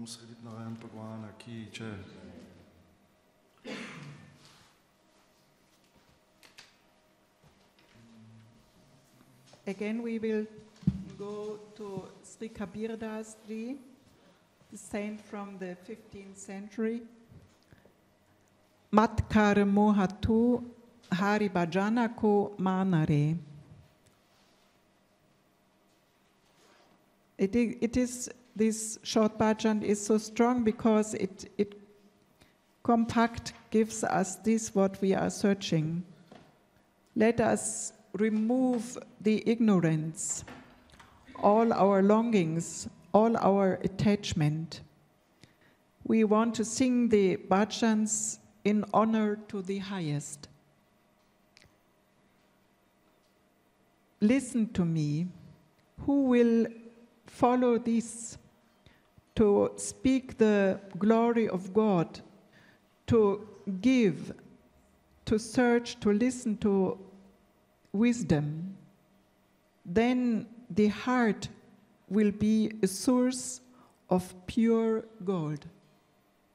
Om Sri Narayan Bhagwan Ki Jai. Again, we will go to Sri Kabir Das Ji, the saint from the 15th century. Matkar mohatu hari bhajana ko manare. This short bhajan is so strong because it compact gives us this what we are searching. Let us remove the ignorance, all our longings, all our attachment. We want to sing the bhajans in honor to the highest. Listen to me. Who will follow this to speak the glory of God, to give, to search, to listen to wisdom? Then the heart will be a source of pure gold.